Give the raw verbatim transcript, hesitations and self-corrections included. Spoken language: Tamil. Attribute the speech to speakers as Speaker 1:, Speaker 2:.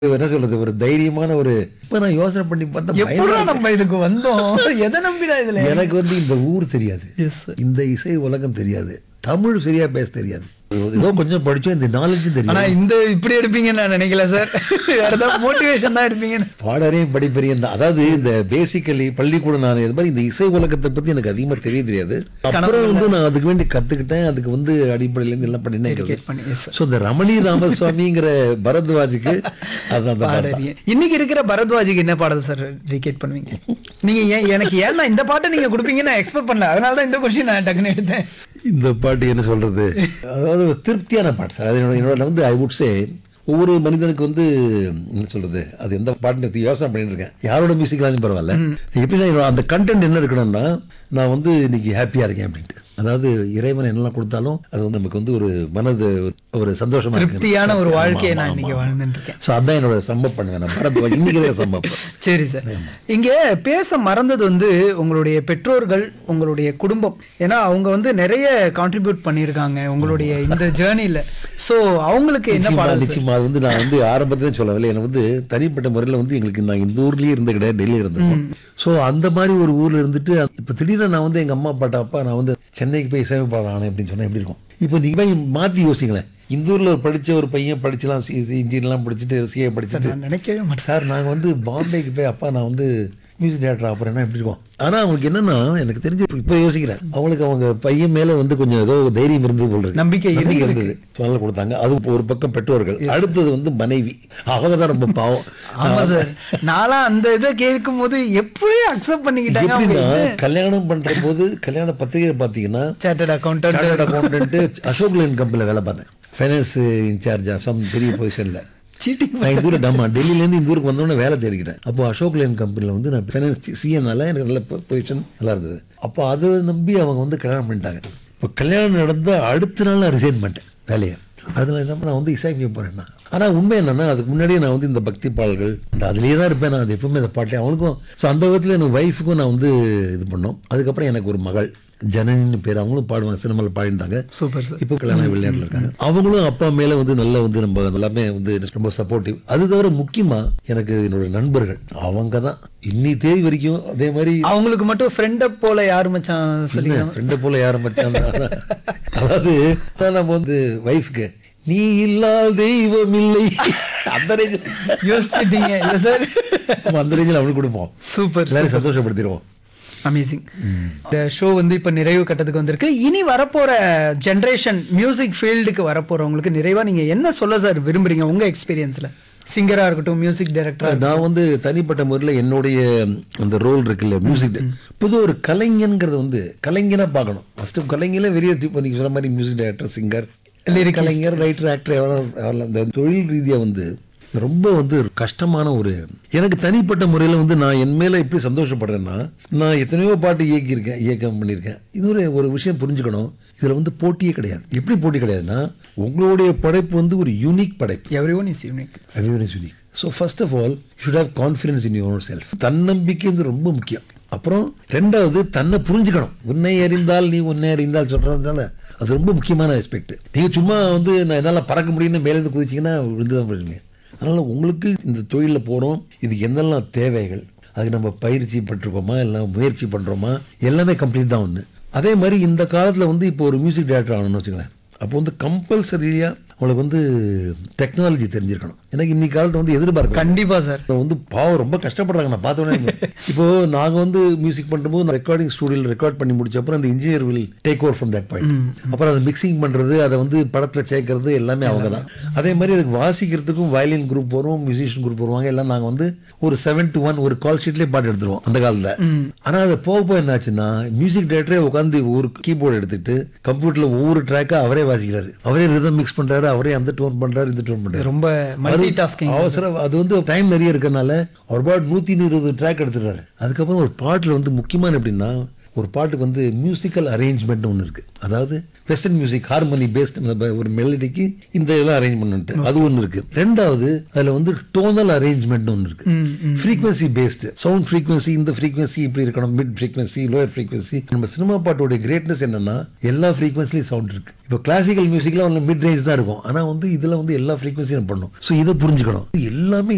Speaker 1: என்ன சொல்றது, ஒரு தைரியமான ஒரு இப்ப நான் யோசனை பண்ணி பார்த்தா பயமா
Speaker 2: எப்படா
Speaker 1: இருக்கு.
Speaker 2: நம்ம இதுக்கு வந்தோம்? எதை நம்பிடா இதுல?
Speaker 1: எனக்கு வந்து இந்த ஊர் தெரியாது,
Speaker 2: Yes, sir.
Speaker 1: இந்த இசை உலகம் தெரியாது, தமிழ் சரியா பேச தெரியாது. ஏதோ கொஞ்சம் படிச்சோம், இந்த நாலேஜும்
Speaker 2: ஆனா
Speaker 1: தெரியாது.
Speaker 2: இந்த இப்படி எடுப்பீங்கன்னு நான் நினைக்கல சார். வேற ஏதாவது மோட்டிவேஷன் தான் எடுப்பீங்கன்னு.
Speaker 1: பாடறையும் படிப்பறியும் தான். அதாவது இந்த பேசிக்கலி பள்ளிக்கூடம் நான் இது மாதிரி இந்த இசை உலகத்தை பத்தி எனக்கு அதிகமா தெரிய தெரியாது. அப்புறம் வந்து நான் அதுக்கு வேண்டி கத்துக்கிட்டேன். அதுக்கு வந்து அடிப்படையில இருந்து எல்லாம் பண்ணினேன்.
Speaker 2: Dedicate பண்ணி, yes, sir.
Speaker 1: ஸோ இந்த ரமணி ராமசுவாமிங்கிற பரத்வாஜுக்கு அதான் அந்த பாடல் தான்.
Speaker 2: பாடறிய. இன்னைக்கு இருக்கிற பரத்வாஜுக்கு என்ன பாடல் சார் டெடிகேட் பண்ணுவீங்க? நீங்க ஏன் எனக்கு ஏன்னா இந்த பாட்டை நீங்க கொடுப்பீங்கன்னு நான் எக்ஸ்பெக்ட் பண்ணல. அதனால தான் இந்த கொஸ்டின் நான் டக்குன்னு எடுத்தேன்.
Speaker 1: இந்த பாட்டு என்ன சொல்றது, அதாவது ஒரு திருப்தியான பாட்டு சார். அது என்னோட என்னோட வந்து ஐ வுட் சே ஒவ்வொரு மனிதனுக்கு வந்து என்ன சொல்றது, அது எந்த பாட்டுன்னு யோசனை பண்ணிட்டு இருக்கேன். யாரோட மியூசிக்லாம் பரவாயில்ல, எப்படின்னா என்னோட அந்த கண்டென்ட் என்ன இருக்கணும்னா, நான் வந்து இன்னைக்கு ஹாப்பியா இருக்கேன் அப்படின்ட்டு. அதாவது இறைவன் என்னெல்லாம் கொடுத்தாலும் அது வந்து நமக்கு வந்து ஒரு மனது ஒரு சந்தோஷமா இருக்கு.
Speaker 2: திருப்தியான ஒரு வாழ்க்கையை நான்
Speaker 1: ஆமா,
Speaker 2: இன்னைக்கு
Speaker 1: ஆமா.
Speaker 2: வாழ்ந்துட்டு இருக்கேன்.
Speaker 1: ஸோ அதான் என்னோட சம்பவம் பண்ணுவேன் நான் பரத்வாஜ் இன்னைக்கு சம்பவம்.
Speaker 2: சரி சார், இங்க பேச மறந்தது வந்து உங்களுடைய பெற்றோர்கள், உங்களுடைய குடும்பம். ஏன்னா அவங்க வந்து நிறைய கான்ட்ரிபியூட் பண்ணியிருக்காங்க உங்களுடைய இந்த ஜேர்னில. ஸோ அவங்களுக்கு என்ன
Speaker 1: நிச்சயமா
Speaker 2: பாடல்?
Speaker 1: நிச்சயமா அது வந்து நான் வந்து ஆரம்பத்திலே சொல்லவில்லை. எனக்கு வந்து தனிப்பட்ட முறையில் வந்து எங்களுக்கு நான் இந்த ஊர்லயே இருந்த கிடையாது, டெல்லியில் இருந்தோம். ஸோ அந்த மாதிரி ஒரு ஊர்ல இருந்துட்டு இப்போ திடீர்னு நான் வந்து எங்க அம்மா அப்பாட்ட அப்பா நான் வந்து சென்னைக்கு போய் இசையமைப்பாளர் ஆனேன் அப்படின்னு சொன்னா எப்படி இருக்கும்? இப்போ நீங்க போய் மாத்தி யோசிங்களேன். இந்த ஊர்ல ஒரு படிச்ச ஒரு பையன் படிச்சலாம், இன்ஜினியர்லாம் படிச்சுட்டு சிஏ படிச்சுட்டு,
Speaker 2: நான் நினைக்கவே மாட்டேன்
Speaker 1: சார் நாங்கள் வந்து பாம்பேக்கு போய் அப்பா நான் வந்து மியூசிக் டேரக்டர் ஆகிறேன்னா எப்படி இருக்கும்? ஆனால் அவங்களுக்கு என்னன்னா, எனக்கு தெரிஞ்சு இப்போ யோசிக்கிறேன், அவங்களுக்கு அவங்க பையன் மேலே வந்து கொஞ்சம் ஏதோ தைரியம் இருந்தது போல் இருக்கு,
Speaker 2: நம்பிக்கை
Speaker 1: நம்பிக்கை
Speaker 2: இருக்கு.
Speaker 1: இருந்தது. சொல்ல கொடுத்தாங்க. அது ஒரு பக்கம் பெற்றோர்கள், அடுத்தது வந்து மனைவி. அவங்க தான் ரொம்ப பாவம்.
Speaker 2: ஆமா சார், நாளா அந்த இதை கேட்கும் போது எப்படி அக்செப்ட் பண்ணிக்கிட்டாங்க?
Speaker 1: எப்படின்னா கல்யாணம் பண்ற போது கல்யாண பத்திரிகை பார்த்தீங்கன்னா
Speaker 2: chartered accountant,
Speaker 1: chartered accountant Ashok lane கம்பெனியில் வேலை பார்த்தேன், ஃபைனான்ஸ் இன்சார்ஜ் ஆஃப் சம் பெரிய பொசிஷனில்.
Speaker 2: சீட்டிங்
Speaker 1: நான் இந்த ஊருக்கு நம்ம டெல்லியிலேருந்து இந்த ஊருக்கு வந்தோடனே வேலை தேடிக்கிட்டேன். அப்போ அசோக் லேன் கம்பெனியில் வந்து நான் ஃபைனான்ஸ் சிஎனால எனக்கு நல்ல பொசிஷன் நல்லா இருந்தது. அப்போ அதை நம்பி அவங்க வந்து கல்யாணம் பண்ணிட்டாங்க. இப்போ கல்யாணம் நடந்த அடுத்த நாள் நான் ரிசைன் பண்ணிட்டேன் வேலையை. அதனால என்ன நான் வந்து இசைக்க போறேன்னா, ஆனால் உண்மை என்னன்னா, அதுக்கு முன்னாடியே நான் வந்து இந்த பக்தி பாடல்கள் இந்த அதுலேயே தான் இருப்பேன். நான் அது எப்பவுமே இந்த பாட்டே அவங்களுக்கும். ஸோ அந்த விதத்தில் எனக்கு ஒய்ஃபுக்கும் நான் வந்து இது பண்ணோம். அதுக்கப்புறம் எனக்கு ஒரு மகள் ஜனனின்னு பேர், அவங்களும் பாடுவாங்க, சினிமாவில் பாடிட்டாங்க.
Speaker 2: Super sir.
Speaker 1: இப்போ கல்யாணம் வெளிநாட்டில் இருக்காங்க. அவங்களும் அப்பா மேலே வந்து நல்ல வந்து நம்ம எல்லாமே வந்து ரொம்ப சப்போர்ட்டிவ். அது தவிர முக்கியமா எனக்கு என்னோட நண்பர்கள், அவங்க தான் இன்னி தேதி வரைக்கும். அதே மாதிரி
Speaker 2: அவங்களுக்கு மட்டும் ஃப்ரெண்ட போல யாரு மச்சான் சொல்லிக்கலாம்?
Speaker 1: ஃப்ரெண்டை போல யாரும் மச்சான். அதாவது அதான் நம்ம வந்து வைஃப்க்கு நீ இல்லாத தெய்வம் இல்லை அந்த ரேஞ்சில்
Speaker 2: யோசிச்சிட்டீங்க இல்ல சார்?
Speaker 1: அந்த ரேஞ்சில் அவனுக்கு கொடுப்போம்,
Speaker 2: சூப்பர்,
Speaker 1: எல்லாரும் சந்தோஷப்படுத்திடுவோம்.
Speaker 2: அமேசிங். இந்த ஷோ வந்து இப்ப நிறைவு கட்டத்துக்கு வந்திருக்கு. இனி வரப்போற ஜெனரேஷன் மியூசிக் ஃபீல்டுக்கு வரப்போறவங்களுக்கு நிறைவா நீங்க என்ன சொல்ல சார் விரும்புறீங்க உங்க எக்ஸ்பீரியன்ஸ்ல? சிங்கரா இருக்கட்டும், மியூசிக் டைரக்டரா.
Speaker 1: நான் வந்து தனிப்பட்ட முறையில் என்னுடைய அந்த ரோல் இருக்குல்ல, மியூசிக் புது ஒரு கலைஞன்கிறது வந்து கலைஞனா பார்க்கணும். ஃபர்ஸ்ட் கலைஞனே வெறிய நீங்க சொன்ன மாதிரி மியூசிக் டைரக்டர், சிங்கர், கலைஞர், ரைட்டர், ஆக்டர், எவ்வளோ இந்த தொழில் ரீதியாக வந்து ரொம்ப வந்து கஷ்டமான ஒரு. எனக்கு தனிப்பட்ட முறையில் வந்து நான் என் மேலே எப்படி சந்தோஷப்படுறேன்னா, நான் எத்தனையோ பாட்டு இயக்கியிருக்கேன், இயக்கம் பண்ணியிருக்கேன். இன்னொரு ஒரு விஷயம் புரிஞ்சுக்கணும், இதில் வந்து போட்டியே கிடையாது. எப்படி போட்டி கிடையாதுன்னா, உங்களுடைய படைப்பு வந்து ஒரு யூனிக் படைப்பு.
Speaker 2: Everyone is unique.
Speaker 1: Everyone is unique. So first of all you should have confidence in your self. தன்னம்பிக்கை வந்து ரொம்ப முக்கியம். அப்புறம் ரெண்டாவது தன்னை புரிஞ்சுக்கணும். உன்னை அறிந்தால் நீ உன்னை அறிந்தால் சொல்றதுனால அது ரொம்ப முக்கியமான ஆஸ்பெக்ட். நீங்கள் சும்மா வந்து நான் என்னால் பறக்க முடியும்னு மேலேருந்து குதிச்சிங்கன்னா விழுந்து தான் போயிருங்க. அதனால் உங்களுக்கு இந்த தொழிலில் போகிறோம், இதுக்கு என்னெல்லாம் தேவைகள், அதுக்கு நம்ம பயிற்சி பட்டிருக்கோமா, எல்லாம் முயற்சி பண்ணுறோமா, எல்லாமே கம்ப்ளீட் தான் ஒன்று. அதே மாதிரி இந்த காலத்தில் வந்து இப்போ ஒரு மியூசிக் டைரக்டர் ஆகணும்னு வச்சுக்கலாம், அப்போ வந்து கம்பல்சரியாக அவங்களுக்கு வந்து டெக்னாலஜி தெரிஞ்சிருக்கணும். எனக்கு இன்னைக்கு காலத்தை வந்து எதிர்பார்க்க
Speaker 2: கண்டிப்பா சார்.
Speaker 1: வந்து பாவம் ரொம்ப கஷ்டப்படுறாங்க. நான் பார்த்தோன்னே இப்போ நாங்கள் வந்து மியூசிக் பண்ணும்போது ரெக்கார்டிங் ஸ்டூடியோவில் ரெக்கார்ட் பண்ணி முடிச்ச அப்புறம் அந்த engineer will take over from that point. அப்புறம் அதை மிக்சிங் பண்ணுறது, அதை வந்து படத்தில் சேர்க்கறது எல்லாமே அவங்க தான். அதே மாதிரி அதுக்கு வாசிக்கிறதுக்கும் வயலின் குரூப் வரும், மியூசிஷியன் குரூப் வருவாங்க. எல்லாம் நாங்கள் வந்து ஒரு செவன் டு ஒன் ஒரு கால் ஷீட்லேயே பாட்டு எடுத்துருவோம் அந்த காலத்தில். ஆனால் அதை போக போக என்னாச்சுன்னா, மியூசிக் டைரக்டரே உட்காந்து ஒரு கீபோர்டு எடுத்துட்டு கம்ப்யூட்டரில் ஒவ்வொரு ட்ராக்காக அவரே வாசிக்கிறாரு, அவரே ரிதம் மிக்ஸ் பண்ணுறாரு, அவரே அந்த டோன் பண்ணுறாரு, இந்த டோன் பண்ணுறாரு.
Speaker 2: ரொம்ப மல்டி டாஸ்கிங்
Speaker 1: அவசரம். அது வந்து டைம் நிறைய இருக்கிறதுனால ஒரு பாட்டு நூற்றி இருபது ட்ராக் எடுத்துடுறாரு. அதுக்கப்புறம் ஒரு பாட்டில் வந்து முக்கியமான எப்படின்னா, ஒரு பாட்டுக்கு வந்து மியூசிக்கல் அரேஞ்ச்மெண்ட் ஒன்று இருக்கு. அதாவது வெஸ்டர்ன் மியூசிக் ஹார்மோனி பேஸ்ட் ஒரு மெலடிக்கு இந்த இதெல்லாம் அரேஞ்ச் பண்ணிட்டு அது ஒன்று இருக்கு. ரெண்டாவது அதில் வந்து டோனல் அரேஞ்ச்மெண்ட் ஒன்று இருக்கு, ஃப்ரீக்வன்சி பேஸ்டு சவுண்ட் ஃப்ரீக்வன்சி. இந்த ஃப்ரீக்வன்சி இப்படி இருக்கணும், மிட் ஃப்ரீக்வன்சி, லோயர் ஃப்ரீக்வன்சி. நம்ம சினிமா பாட்டோட கிரேட்னஸ் என்னன்னா, எல்லா ஃப்ரீக்வன்சிலையும் சவுண்ட் இருக்கு. இப்போ கிளாசிக்கல் மியூசிக்ல மிட் ரேஞ்ச் தான் இருக்கும், ஆனால் வந்து இதில் வந்து எல்லா ஃப்ரீக்வன்சியும் பண்ணும். ஸோ இதை புரிஞ்சுக்கணும். எல்லாமே